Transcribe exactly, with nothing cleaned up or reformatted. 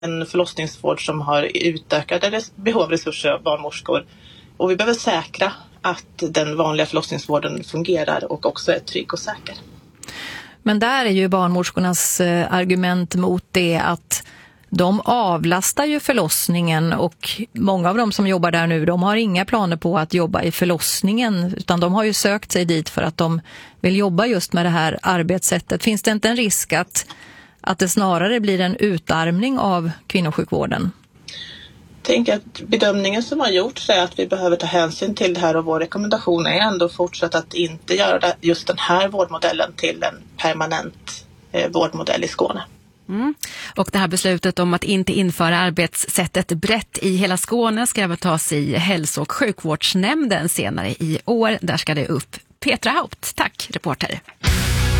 en förlossningsvård som har utökade behov av resurser av barnmorskor. Och vi behöver säkra att den vanliga förlossningsvården fungerar och också är trygg och säker. Men där är ju barnmorskornas argument mot det att de avlastar ju förlossningen, och många av dem som jobbar där nu, de har inga planer på att jobba i förlossningen, utan de har ju sökt sig dit för att de vill jobba just med det här arbetssättet. Finns det inte en risk att, att det snarare blir en utarmning av kvinnosjukvården? Jag tänker att bedömningen som har gjorts är att vi behöver ta hänsyn till det här, och vår rekommendation är ändå fortsatt att inte göra just den här vårdmodellen till en permanent eh, vårdmodell i Skåne. Mm. Och det här beslutet om att inte införa arbetssättet brett i hela Skåne ska även tas i hälso- och sjukvårdsnämnden senare i år. Där ska det upp. Petra Haupt, tack reporter.